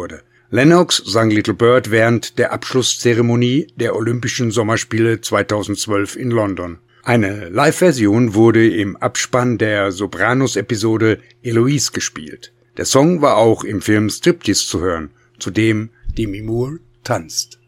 wurde. Lennox sang Little Bird während der Abschlusszeremonie der Olympischen Sommerspiele 2012 in London. Eine Live-Version wurde im Abspann der Sopranos-Episode Eloise gespielt. Der Song war auch im Film Striptease zu hören, zu dem Demi Moore tanzt.